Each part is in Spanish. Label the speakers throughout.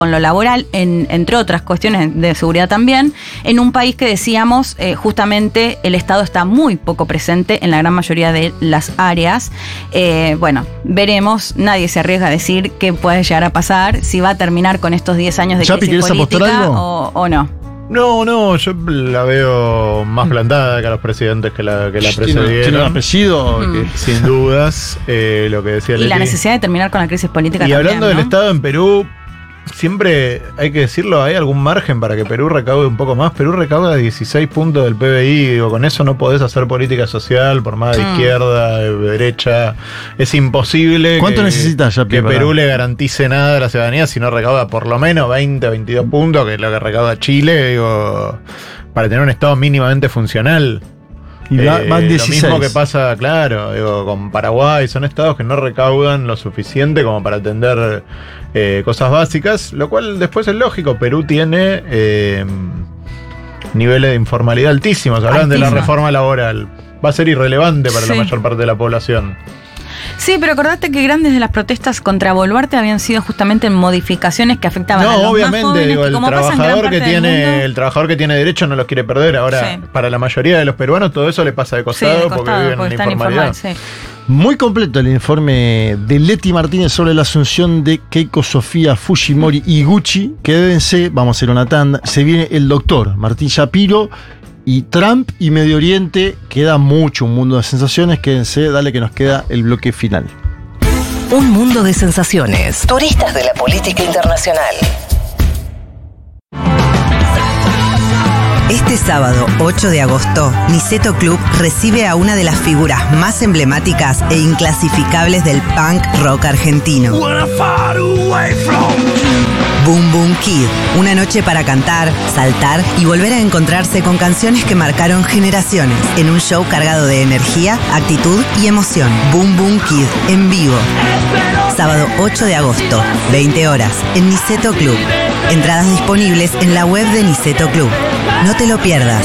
Speaker 1: con lo laboral, entre otras cuestiones de seguridad también, en un país que decíamos, justamente el Estado está muy poco presente en la gran mayoría de las áreas. Bueno, veremos, nadie se arriesga a decir qué puede llegar a pasar, si va a terminar con estos 10 años de
Speaker 2: Chapi,
Speaker 1: crisis política o no.
Speaker 3: No, yo la veo más plantada que a los presidentes que la precedieron.
Speaker 2: ¿Tiene un apellido?
Speaker 3: Sin dudas, lo que decía Leti.
Speaker 1: Y la necesidad de terminar con la crisis política
Speaker 3: y
Speaker 1: también,
Speaker 3: hablando del
Speaker 1: ¿no?
Speaker 3: Estado en Perú, siempre hay que decirlo, hay algún margen para que Perú recaude un poco más. Perú recauda 16 puntos del PBI, digo, con eso no podés hacer política social, por más de izquierda, de derecha. Es imposible.
Speaker 2: ¿Cuánto necesitas ya,
Speaker 3: que Perú le garantice nada a la ciudadanía si no recauda por lo menos 20, 22 puntos, que es lo que recauda Chile, digo, para tener un Estado mínimamente funcional.
Speaker 2: Y van 16.
Speaker 3: Lo mismo que pasa, claro, digo, con Paraguay, son estados que no recaudan lo suficiente como para atender cosas básicas, lo cual después es lógico. Perú tiene niveles de informalidad altísimos. Hablan de la reforma laboral. Va a ser irrelevante para la mayor parte de la población.
Speaker 1: Sí, pero acordate que grandes de las protestas contra Boluarte habían sido justamente modificaciones que afectaban a los
Speaker 3: obviamente,
Speaker 1: más jóvenes,
Speaker 3: digo,
Speaker 1: que como pasa en gran parte del mundo,
Speaker 3: el trabajador que tiene derecho no los quiere perder. Ahora, para la mayoría de los peruanos todo eso le pasa de costado, porque viven en la informalidad.
Speaker 2: Muy completo el informe de Leti Martínez sobre la asunción de Keiko Sofía Fujimori y Gucci. Quédense, vamos a hacer una tanda. Se viene el doctor Martín Shapiro y Trump y Medio Oriente. Queda mucho, un mundo de sensaciones. Quédense, dale que nos queda el bloque final.
Speaker 4: Un mundo de sensaciones. Turistas de la política internacional. Este sábado 8 de agosto, Niceto Club recibe a una de las figuras más emblemáticas e inclasificables del punk rock argentino. Boom Boom Kid, una noche para cantar, saltar y volver a encontrarse con canciones que marcaron generaciones en un show cargado de energía, actitud y emoción. Boom Boom Kid, en vivo. Sábado 8 de agosto, 20 horas, en Niceto Club. Entradas disponibles en la web de Niceto Club. No te lo pierdas.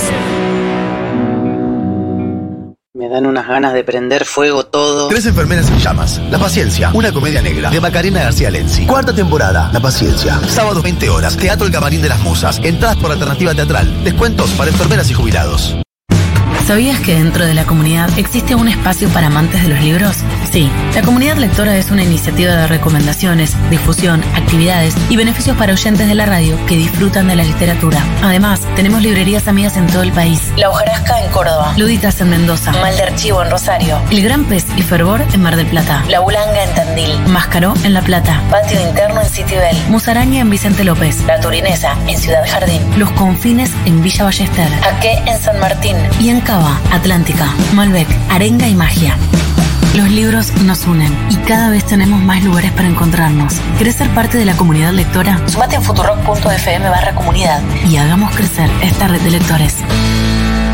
Speaker 5: Me dan unas ganas de prender fuego todo.
Speaker 6: 3 enfermeras en llamas. La Paciencia, una comedia negra de Macarena García Lenzi. 4ª temporada, La Paciencia. Sábado 20 horas, Teatro El Camarín de las Musas. Entradas por alternativa teatral. Descuentos para enfermeras y jubilados.
Speaker 7: ¿Sabías que dentro de la comunidad existe un espacio para amantes de los libros? Sí, la Comunidad Lectora es una iniciativa de recomendaciones, difusión, actividades y beneficios para oyentes de la radio que disfrutan de la literatura. Además, tenemos librerías amigas en todo el país. La Hojarasca en Córdoba, Luditas en Mendoza, Mal de Archivo en Rosario, El Gran Pez y Fervor en Mar del Plata, La Bulanga en Tandil, Mascaró en La Plata, Patio Interno en Citibel, Musaraña en Vicente López, La Turinesa en Ciudad Jardín, Los Confines en Villa Ballester, Aque en San Martín y en Cava, Atlántica, Malbec, Arenga y Magia. Los libros nos unen y cada vez tenemos más lugares para encontrarnos. ¿Querés ser parte de la comunidad lectora? Sumate en futurock.fm/comunidad y hagamos crecer esta red de lectores.